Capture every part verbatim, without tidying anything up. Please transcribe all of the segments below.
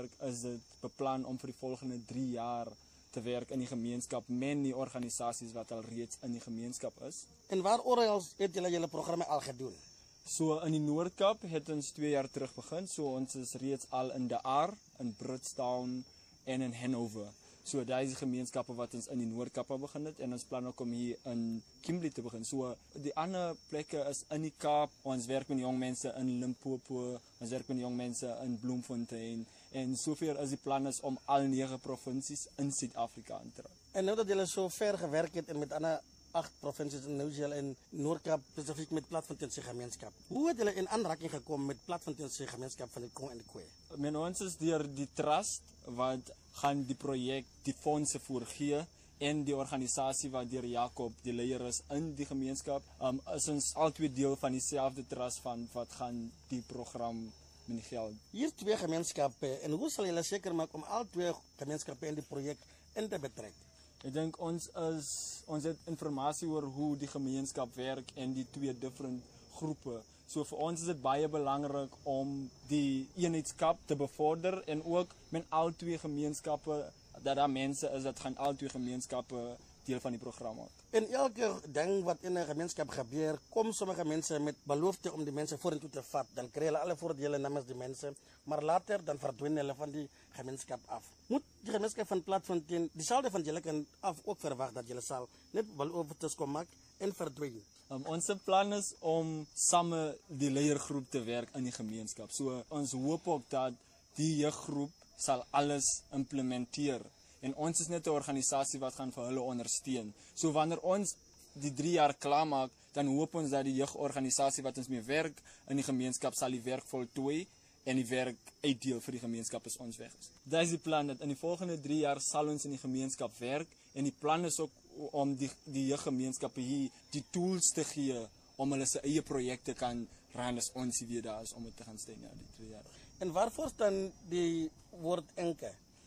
werk is dit beplan om vir die volgende drie jaar te werk in die gemeenskap met die organisasies wat al reeds in die gemeenskap is. En waar oral het julle julle programme al gedoen? So in die Noord-Kaap het ons twee jaar terug begin. So ons is reeds al in De Aar, in Bridgetown en in Hanover. So daar is die gemeenskappe wat ons in die Noord-Kaap begin het en ons plan ook om hier in Kimberley te begin. So die ander plekke is in die Kaap. Ons werk met jong mense in Limpopo, ons werk met jong mense in Bloemfontein en sover is die plan is om al nege provinsies in Suid-Afrika aan te raak. En nou dat julle so ver gewerk het en met ander agt provinsies in Nieu-Seeland en Noord-Kaap spesifiek met Platfonteinse gemeenskap. Hoe het julle in aanraking gekom met Platfonteinse gemeenskap van die Kong en die Koe? Men ons is deur die trust wat gaan die projek die fondse voorgee en die organisasie wat deur Jacob die leier is in die gemeenskap, um, is ons albei deel van dieselfde trust van wat gaan die program met die geld. Hier twee gemeenskappe en hoe sal julle seker maak om al twee gemeenskappe in die projek in te betrek? Ek dink ons is ons het inligting oor hoe die gemeenskap werk en die twee different groepe. So vir ons is dit baie belangrik om die eenheidskap te bevorder en ook met al twee gemeenskappe dat daar mense is dat gaan al twee gemeenskappe deel van die program maak. En elke ding wat in 'n gemeenskap gebeur, kom sommige mense met belofte om die mense vorentoe te vat. Dan kry hulle alle voordele namens die mense, maar later dan verdwyn hulle van die gemeenskap af. Moet die gemeenskap van Platfontein dieselfde van julle kan af ook verwag dat julle sal net beloftes kom maak en verdwyn? Um, ons plan is om saam die leiergroep te werk in die gemeenskap. So ons hoop ook dat die jeuggroep sal alles implementeer. En ons is net 'n organisasie wat gaan vir hulle ondersteun. So wanneer ons die drie jaar klaar maak, dan hoop ons dat die jeugorganisasie wat ons mee werk in die gemeenskap sal die werk voltooi en die werk uitdeel vir die gemeenskap as ons weg is. Dit is die plan dat in die volgende drie jaar sal ons in die gemeenskap werk en die plan is ook om die die jeuggemeenskappe hier die tools te gee om hulle se eie projekte kan ran as ons weer daar is om dit te gaan steun ja die drie jaar. En waarvoor staan die woord enke?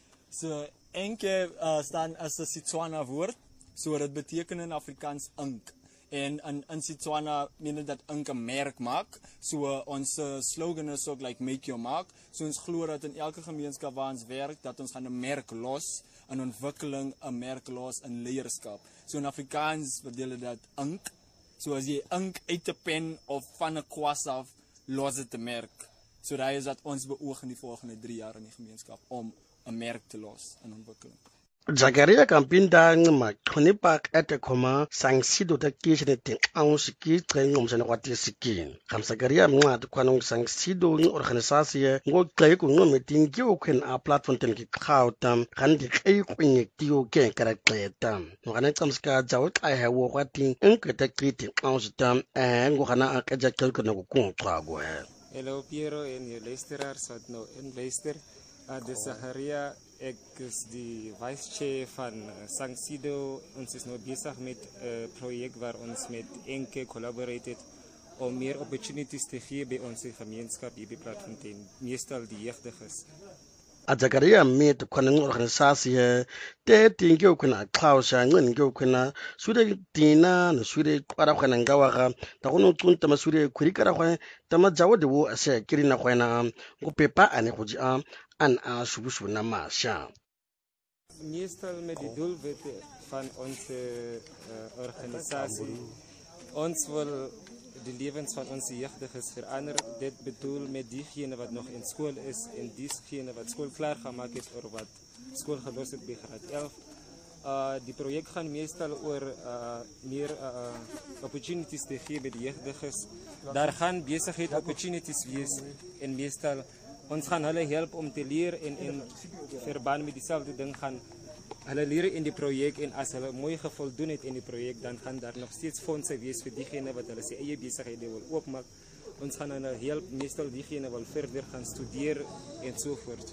So enke uh, staan as 'n Setswana woord, so dit beteken in Afrikaans ink. En in in Setswana meen dit dat ink 'n merk maak. So uh, ons uh, slogan is ook like make your mark. So ons glo dat in elke gemeenskap waar ons werk dat ons gaan 'n merk los in ontwikkeling, 'n merk los in leierskap. So in Afrikaans bedoel dit dat ink. So as jy ink uit 'n pen of van 'n kwas af, los dit 'n merk. So daai is dat ons beoog in die volgende drie jaar in die gemeenskap om 'n merk te los in ontwikkeling. Zakaria Kampinda ngma khonipak etekoma sangsido ta kishene ting aunsiki trengom sene kwati sikin. Kam Zakaria mwa kwanong sangsido ng organisasiye ngo klay ko ngome ting kiu kwen a Platfontein ki khautam kan di kay kwing tiyo ke karakletam. No kana tsamska jaw kay hawo kwati enketa kriti aunstam en go kana akaja kelko no ko twago. Hello Piero en je luisteraars wat nou in luister. Uh, de Zakaria, ek is die vice chair van uh, Sangsido. Ons is nou bezig met 'n uh, projek waar ons met Enke collaboreert om meer opportunities te gee by ons gemeenskap hier by Platfontein, meestal die jeugdiges. Zakaria met kwanong organisasie te tingyo kuna klausha ngin kuna sude tina no sude kwara kwana ngawaga ta kono tsunta masude kurikara kwa tama jawode wo ase kirina kwana go pepa ane goji a an a subushu na masha. Meestal met die doelwitte van onze uh, organisasie. Ons wil de levens van onze jeugdiges veranderen. Dit bedoel met diegene wat nog in school is en diegene wat school klaar gemaakt is of wat school gelost het bij graad elf. Uh, die project gaan meestal over uh, meer uh, opportunities te geven bij de jeugdiges. Daar gaan bezigheid opportunities wees en meestal ons gaan hulle helpen om te leren en in verband met diezelfde ding gaan hulle leren in die project en as hulle mooi gevoldoen het in die project, dan gaan daar nog steeds fondse wees vir diegene wat hulle sy eie besighede wil oopmaak. Ons gaan hulle help, meestal diegene wil verder gaan studeer en so voort.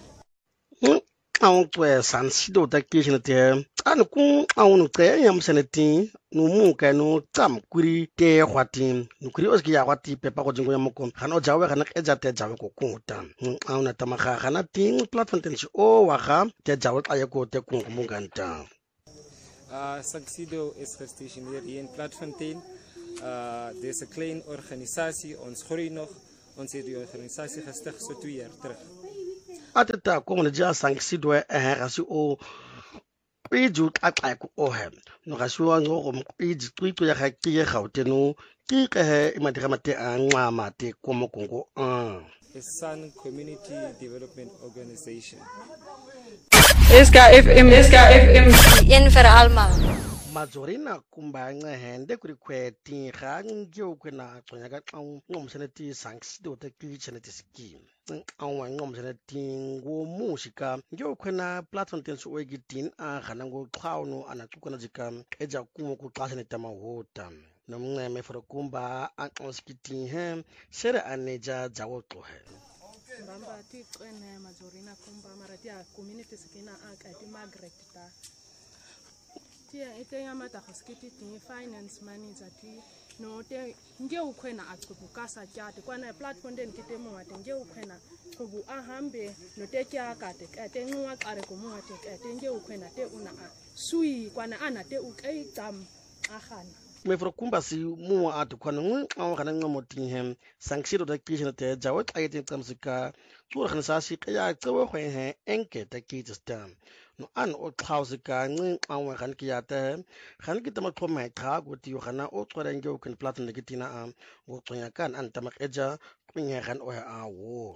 Ang twe Sangsido ta kishene te an ku awunu te yam seneti no mu ka no tam kuri te khwati no kuri oski ya khwati pepa ko jingo yamko khano jawe khana eja te jawe ko kunta awuna tamakha khana ting Platfontein o waga te jawe aye ko te kun kumunganta. Uh, Sangsido is gestationeerd hier in Platfontein. Uh, dit is een kleine organisatie, ons groeit nog. Ons heeft die organisatie gesticht zo twee jaar terug. ateta ko mo ja Sangsido e ga se o piju tla ko o he no ga se wa ngo go piju twitu ya ga ke ye gauteno ke ke he imadira mate a nqa mate ko mo kongo a a Sun Community Development Organization. S K F M, S K F M. Een vir almal. Majorina kumbanga hende kuri kweti ga ngyo kwena tsonya ka tlang ngomsene ti Sangsido te kitchen te scheme anwa ngomsene ti ngo musika ngyo kwena platform tenso wegitin a gana ngo xawno ana tsukona jika eja kumo ku xasene tama hota nomnceme for kumba anxoskiti he sere aneja jawo tlohe Bamba ti qene Majorina kumba mara ti a community skina a ka ti Margaret ta tia ite yamata hoskiti ti finance manager ti no te nge ukhwena aqhubukasa tyati kwana platform den kite muwate nge ukhwena kubu ahambe no te kya kate kate nwa qare ko muwate kate nge ukhwena te una a sui kwana ana te ukai tam agana me for kumba si mu atu kwana ngi aw kana ngomo ti hem Sangsido da kitchen te jawo ayete tsamsika tsura khana sasi kaya tsewe khwe he enke ta kitchen no an o xawsika ngi aw kan ki yata kan ki tama khoma kha go ti khana o tsora nge o kan platform de kitina am go tsonya kan an tama eja kwinye kan o a wo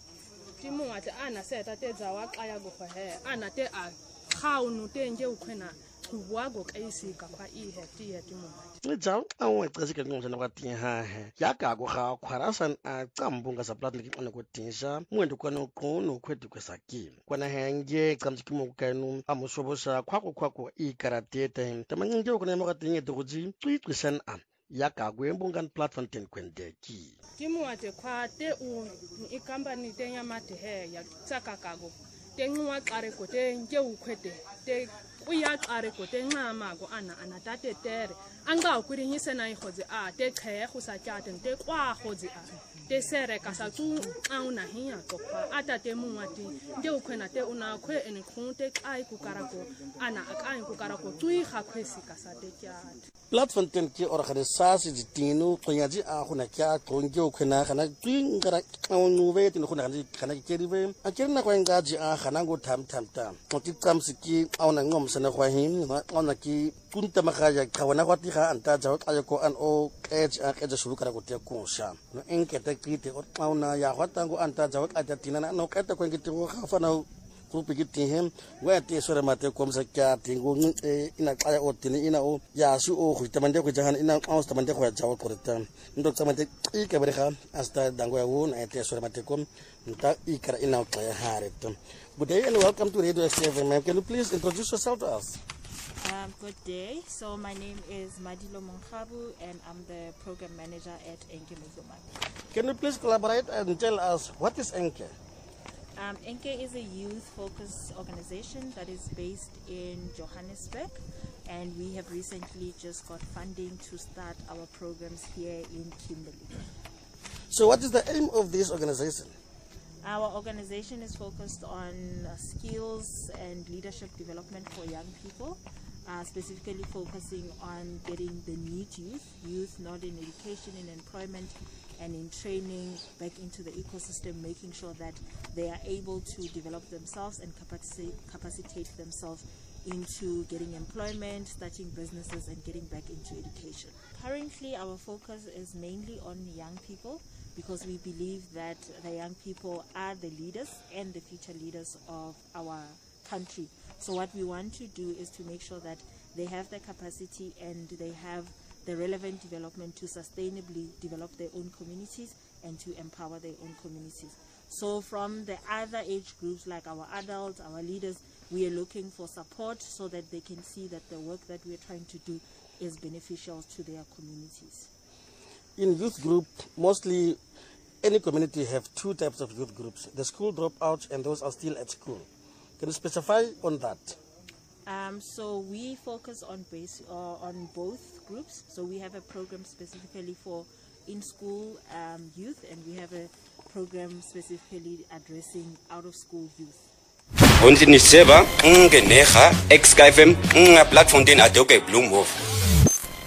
ti muwate ana seta te jawa qaya go he ana te a khawnu te nge ukhwena kuwago kaisika kwa i heti ya ti muwate Jao awe tsika ngomsana kwa tin ha he ya ka go ga khwarasan a tsambunga sa platform ki ona ko tinsha mwendo kwana ko no kwetu kwa saki kwana henge tsamjiki mo kanu amusobosa khwako khwako i karate te tamangenge ko na mo ka tinye to goji twitwisan a ya ka go embungan platform ten kwendeki ti muwate kwa te u i company te yamate he ya tsaka kago te nwa qare ko te nge ukhwete te uya qare ko te nqama go ana ana tate tere anga ukurinyise na ikhoze a te khe go sa tjate te kwa khoze a te sere ka sa tsu auna hiya ko kwa ata te muwati nge ukhwena te una khwe ene khunte kai ku karako ana akai ku karako tui ga khwesi ka sa te tjate platform ten ki organisasi di tinu tonyaji a khona kya tonge ukhwena kana twingara onu ve tin khona kana kana kerive a kerna kwa ngaji a khana go tham tham tam ti tsamsiki auna ngomsana kwa hin ona ki kunta makaya kawana kwa ti ga anta jaw ayo ko an o edge a edge shuru kara ko te ko sha no enkete kite o auna ya khwatango anta jaw ata tinana no kata ko ngiti go khafana grupi kiti hem wa te sore mate ko msa kya tingo ina kaya o tini ina o ya su o khita mande ko jahan ina aus tamande ko jaw ko ta ndo tamande i ka bare kha asta dango ya won te sore mate ko nta i kara ina kaya hare to good day and welcome to Radio S K F M. Can you please introduce yourself to us? Um, good day. So my name is Madilo Monkhabu and I'm the program manager at Enke Movement. Can you please collaborate and tell us what is Enke? Um, Enke is a youth-focused organization that is based in Johannesburg, and we have recently just got funding to start our programs here in Kimberley. So what is the aim of this organization? Our organization is focused on uh, skills and leadership development for young people, uh, specifically focusing on getting the need youth, youth not in education, in employment, and in training back into the ecosystem, making sure that they are able to develop themselves and capacitate, capacitate themselves into getting employment, starting businesses, and getting back into education. Currently, our focus is mainly on young people, because we believe that the young people are the leaders and the future leaders of our country. So what we want to do is to make sure that they have the capacity and they have the relevant development to sustainably develop their own communities and to empower their own communities. So from the other age groups, like our adults, our leaders, we are looking for support so that they can see that the work that we are trying to do is beneficial to their communities. In youth group, mostly any community have two types of youth groups, the school dropouts and those are still at school. Can you specify on that? Um, so we focus on base uh, on both groups. So we have a program specifically for in-school um, youth, and we have a program specifically addressing out-of-school youth. Only Niseba, Ngeneha, X K F M, Platform Din Adobe Bloomhof.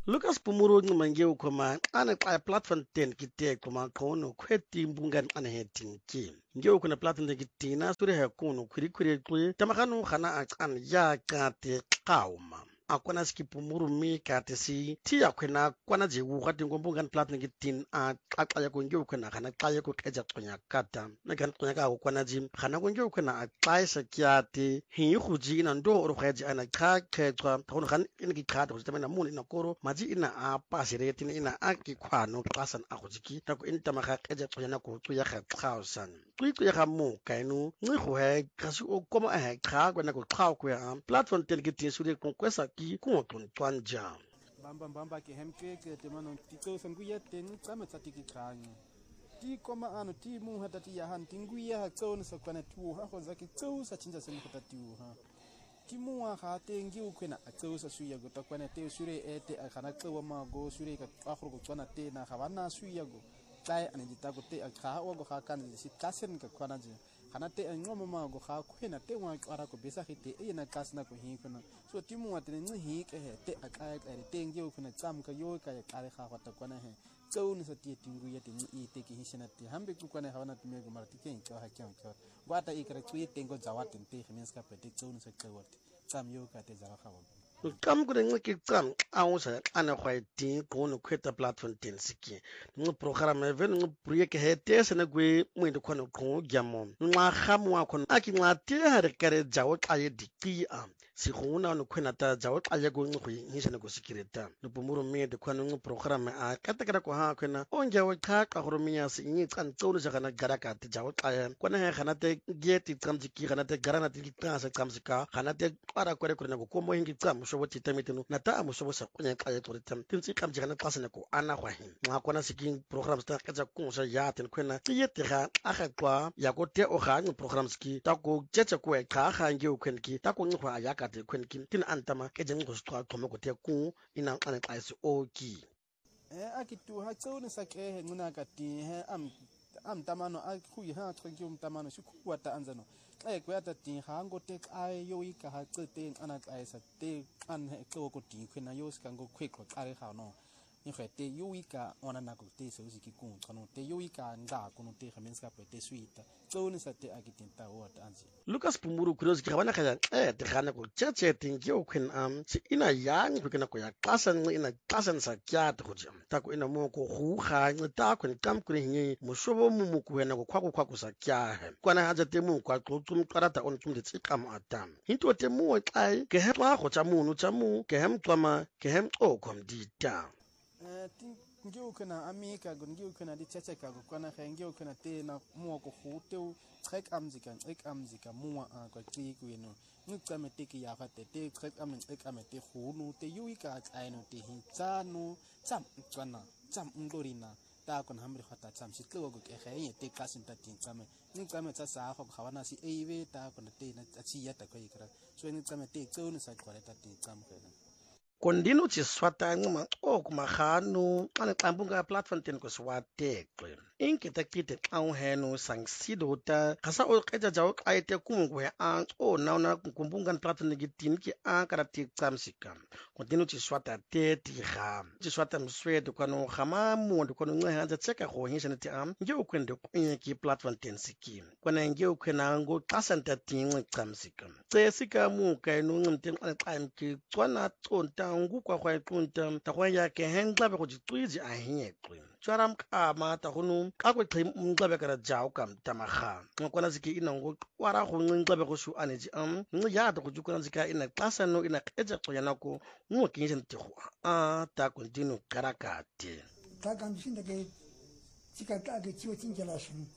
Lucas Pumuru ngimangeu koma ana pa platform ten kite koma kono kweti mbungan ana hetin ki ngeu kuna platform de kitina sure ha kono kwiri kwiri kwiri tamakanu khana an ya kate qauma akwana skipumuru mi kate si ti akwena kwana je wu kati ngombungan platform kitin a aqaya ko ngeu kuna khana qaya ko keja qonya kata na kan qonya ka ko kwana jim khana ko ngeu kuna aqaisa kyate hi khuji na ndo ro khaji ana kha khetswa kono khan in ki khata ko tamena mun ina koro maji ina a pasiretin ina a ki khwano qasan a khujiki ta ko inta ma kha keja qonya na ko tsuya kha khausan tsuya kha mu kainu ngi khu he kasi o koma a kha ko na ko khau ko ya platform tel kitin sure ko kwesa ki ko ton twanja bamba bamba ke hemke ke temano tiko sanguya ten tsama tsatiki khanyo ti koma ano ti mu hata ti ya han tinguya ha tsone sa kwana tu ha go zaki tso sa chinja se mu hata tu ha ti mu wa ha tengi u kwena a tso sa suya go ta kwana te sure ete a khana tso ma go sure ka a go go tswana te na ga bana suya go tsai ane di ta go te a kha o go ga kan si tlasen ka kwana je khana te ngoma ma go ga kwena te wa qara go besa hite e na kasna go hi khona so ti mu wa te ngi hi ke he te a ka ka tengi u khona tsam ka yo ka ya ka le ga go ta kwana he tsone sa ti tingu ya tingi e te ke hisena te hambe ku kwana ha wana tume go mara ti ke nka ha kyang ka wata e kra tsuye tengo zawat te khemens ka pe te tsone sa tsawat tsam yo ka te zara khawa kam gure ngi ki tsam awusa ana khwai ti ko no kweta platform ten siki ngi program even ngi priye ke hete sene gwe mu ndo kono ko gyamo nwa khamu akon aki nwa te har kare jawo qaye diki am si khuna no kwena ta jawo qaye go ngi khwi ngi sene go sikireta no pomuro me de kono ngi program a kata kata ko ha kwena onje wo kha ka goro minya si ngi tsan tsone sa kana gara ka te jawo qaye kona he khana te geti tsam jiki khana te garana te ka sa tsam sika khana te para kwere kwere go komo ngi tsam so ti tamitino na ta amuso sa kunya kaya to tam tinsi kam jigana pasana ko ana kwa hin ma kona sikin programs ta kaza ko sa ya ten kwena tiyete ga aga kwa ya ko te o ga programs ki ta ko jeje ko e ka ga nge o kwenki ta ko ngwa ya ka te kwenki tin antama ke jeng go sta ko mo ko te ku ina ana kaisi o ki eh akitu ha tsone sa ke he nguna ka ti he am am tamano a khu ha tkhonki um tamano shi khu wa ta anzano e kwa ta ti hango te ai yo I ka ha tsete ana ai sa te an he ko ko ti khena yo ska ngo khwe ko ka re ha no ni khwe te yo I ka ona na ko te so si ki ku tsono te yo I ka nda ko no te khamens ka pe te suita tsone sa te akitinta wa ta anzi Lucas Pumuru kurozi ke bana kaya eh te khana ko cheche tingi o kwen am si ina yang ko kena ko ya qasan ina qasan sa kya to jam ta ko ina mo ko hu kha ni ta ko ni kam ko ni mo shobo mu mu ko na ko kwa ko kwa ko sa kya he kwana haja te mu kwa ko tum karata on tum de tsikam atam hinto te mu kai ke he ba ko cha mu nu cha mu ke hem twama ke hem o kom di ta eh ngeu kana amika gon ngeu kana di cheche ka go kana kha ngeu kana te na mo ko hu te trek amzika trek amzika mo a ko ti ku no ni tsame te ki ya ga te te trek am trek am te hu nu te yu ka ai no te hin cha no tsam tsana tsam ngorina ta kon hamri khata tsam si tlo go ke khaye te ka sin ta tin tsame ni tsame tsa sa go khawana si eiwe ta kon te na tsi ya ta ko ikra so ni tsame te tsone sa kwale ta tin tsam khela kondino tsi swata ngma o kuma khanu ana qambunga platform ten ko swate inke takite au henu sangsido ta khasa o qeja jaw qaite kungu ya an o nauna kumbunga platform gi tin ki an karati tsamsika kondino tsi swata te ti ga tsi swata mswedo kwano khama mu ndo kono ngwe hanza tseka go hinsha ti am nge ukwende kunye ki platform ten siki kwana nge ukwena ngo qasanta tin tsamsika tsesika mu kaino ngimten ana qaim ki tswana tsonta ngu kwa kwa iqunta ta kwa ya ke henxa be go ditsuizi a hinyetwe tsaram ka mata gonu ka go qhim umxabe kana jaw kam tamaga ngokwana ziki ina ngo wara go nxabe go shu aneji am ngi ya ta go jukwana zika ina qasa no ina qeja go yana ko ngo kinyesha ntego a ta continue karakate ta kan shinda ke tsika ka ke tsiwo tsinjela shin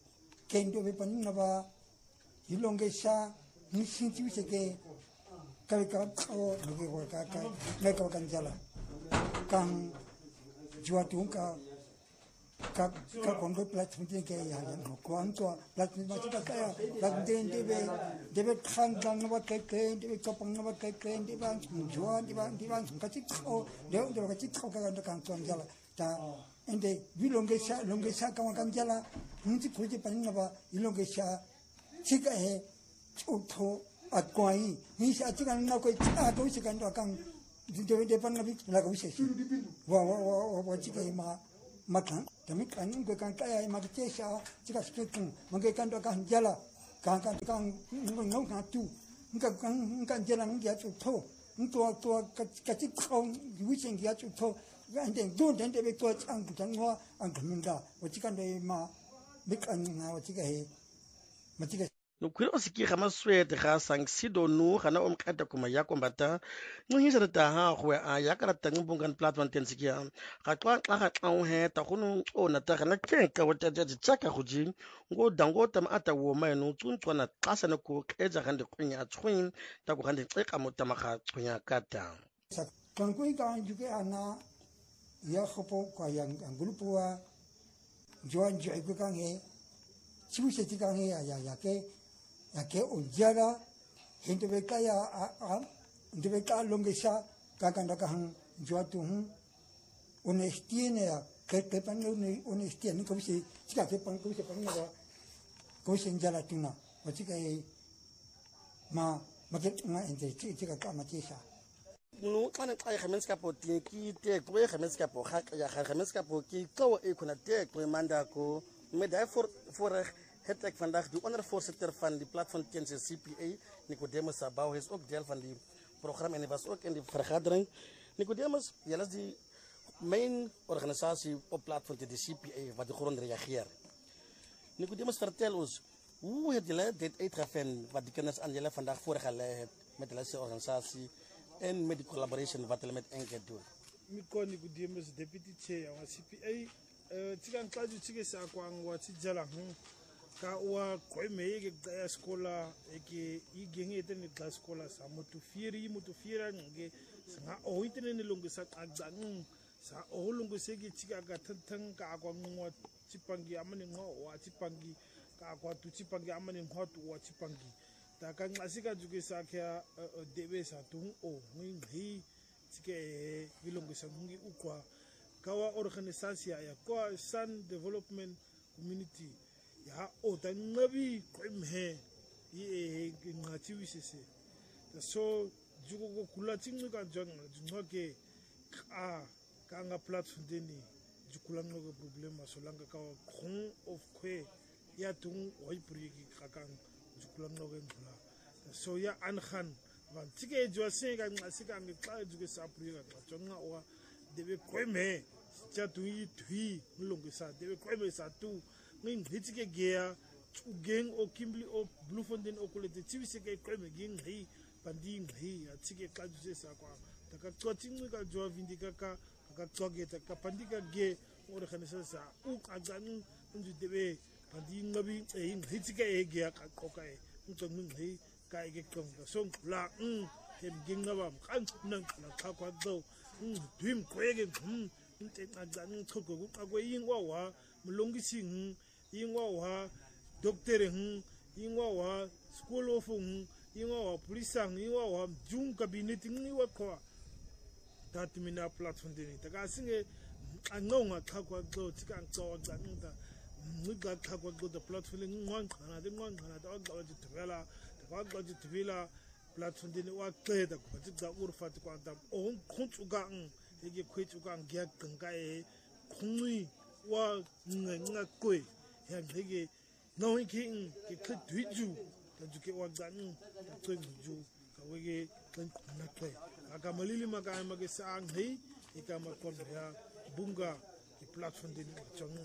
kendo be paninga ba ilongesha ni sinti ke kali ka o ngi ko ka ka me ka kan jala kan jua tu ka ka ka kondo platform de ke ya ya no ko anto platform ma ta ka ya la de de be de be khang gang ba ke ke de be ka pang ba ke ke de ba jua de ba de ba ka chi o de de ka chi ko ka kan kan jala ta ende vilongesha longesha ka kan jala ni ti ko je paninga ba ilongesha chi ka he chu tho at kwai ni sa chi kan na ko cha to chi kan do kan de de pan ngabi la ko se wa wa wa wa chike ma makan tami kan ko kan kaya ma ke sha chika spetun mangai kan do kan jala kan kan kan ngong kan tu ngka kan kan jala ngia tu to ngto to ka chi khong wi chen gia tu to gan den do den de be to chang chang wa an kan da wa chika de ma bik an na wa chika he ma chika Nukwilo siki kama swete ga Sangsido nu gana omkata kuma ya kombata ngihisa ta ha khwe a ya kara tangbungan platform tensikia ga twa ga tlaung he ta khunu ona ta gana kenka wata ja tsaka khuji ngo dango tam ata wo mai nu tsuntwa na qasa na ku keja gande kunya tsuin ta ku gande tseka mutama ga tsunya kata kan ku ka juke ana ya khopo kwa yang grupo wa joan jo ku kan he chiu se ti kan he ya ya ke ya que ojara gente ve kaya a gente ve ka longesa ka kan da kan jua tu hu honestia ne que que pan ne honestia ni ko se chica que pan ko se pan na ko se njala tu na o chica ma ma ke na ente chica ka ma tisa no kana xa khameska po tinki te ko khameska po kha ya khameska po ki ko e kuna te ko manda ko me da for for Het ik vandaag de ondervoorzitter van de platform T N C C P A, Nicodemus Sabau, hij is ook deel van die programma en hij was ook in die vergadering. Nicodemus, jij is die mijn organisatie op platform de C P A, wat de grond reageert. Nicodemus, vertel ons, hoe heb je dit uitgevonden, wat de kennis aan jullie vandaag voorgelegd met de organisatie en met de collaboration wat jullie met Enke doen? Ik ben Nicodemus, deputy chair van C P A. Ik kan het zeggen, ik kan het zeggen. Ka wa koi me ke ga skola ke i genge te ni ga skola sa mutu firi mutu fira nge sa o itene ni lungu sa agdang sa o lungu se ke chika ga thang ka kwa ngwa chipangi amani ngo wa chipangi ka kwa tu chipangi amani ngo tu wa chipangi ta ka ngasika juke sa kya debe sa tung o ngi ngi chike bilungu sa ngi ukwa ka wa organisasi ya kwa San Development Community ya o ta ngabi ko mhe ye ngati wisese so jugo ko kula tingu ka jang jungake a ka nga platform deni jukula ngo problema so langa ka khong of kwe ya tung oi prigi ka ka jukula ngo ngula so ya an khan van tike jo se ka ngasika ngi ka jugo sa prigi ka jonga wa debe ko me cha tu yi thui ngulungu sa debe ko me sa tu ngin hitike gea ugeng o Kimberley o Bloemfontein o kolete tiwiseke kweme ging hi panding hi atike kajuse sakwa taka tsotingu ka jo vindika ka ka tsogeta ka pandika ge ore khanesa sa u kaganu ndu debe panding ngabi e hitike e gea ka kokai ntong hi ka ege konga song la um hem gingaba kan nang la ka kwa do um dwim kwege um inte kaganu tsoko ku akwe yingwa wa mulongisi ingwa wa doctor hu ingwa wa school of hu ingwa wa police ang ingwa wa jung cabinet ngi wa kwa that mina platform deni taka singe angonga khakwa go tika ango nganda ngiga khakwa go the platform ngwan khana de ngwan khana da ga ji twela da ga ji twela platform deni wa qeda ko tika urfa tika da on khutsuga ng yege khwetsuga ngya ganga e khungui wa nga kwe ya ngege no king ke khduju ta juke wa gan ta tsuju ka wege kan na kwe aka malili maka mage sa ngi ikama kon ya bunga ki platform din chong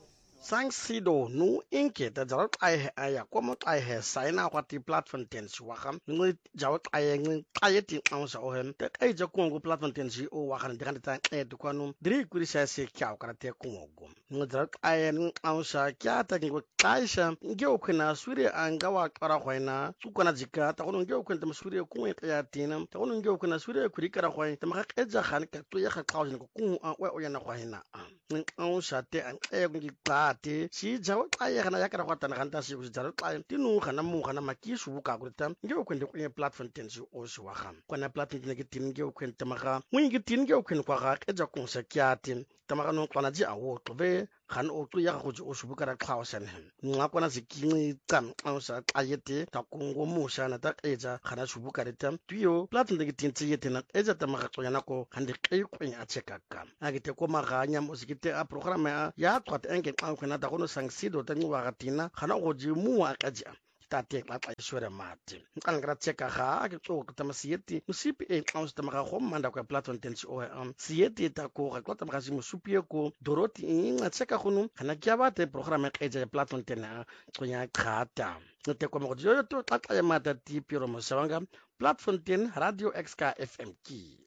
Sangsido nu inke ta jaw ai aya komo ai he saina kwati platform tensi wakam ngi jaw ai ngi ai ti ang sa ohem ta ai ja kongo platform tensi o wakan de kan ta e du kwanu dri kuri sa se kyaw karate kongo ngi jaw ai ngi ang sa kya ta ngi kaisha ngi o kana suri anga wa kara khoina su kana jika ta kono ngi o kana suri ko e ya tinam ta kono ngi o kana suri kuri kara khoi ta ma ka ja khan ka tu ya ka kaw ni ko ku a wa o ya na khoina ngi ang sa te an e ngi ka te si jaw ay kana yakara kwata na kanta si ku jaw ay tinu kana mu kana makisu buka kurta ngew kwende ku platform tensi o si wa kham kana platform ne gitin ngew kwende maka mu ngi tin ngew kwende kwa ga eja ku sa kyatin tamaka no kana ji awo to be gan o tlo ya go o subuka ra tlhaosan nqa kona se kingi tsam o sa tlayete ta kongo musha na ta eja gana subuka re tam tuyo platform de tintse yete na eja ta magatlo yana ko hande ke kwenya a chekaka a ke te ko maganya mo se ke a programa ya twat enke xa khona ta gono sangsido ta nwa ga tina gana go je mu a ka ja tate tla tla iswere mate nka ngra cheka ga ke tlo ka masieti musipi e xa sta maga go manda kwa platform tensi o am sieti ta ko ga tlota maga musipi ko doroti inga cheka gonu kana kya bate programa e ja platform tena tsonya khata nte ko mo jo to tla tla mata ti piro mo sawanga platform ten radio X K F M ki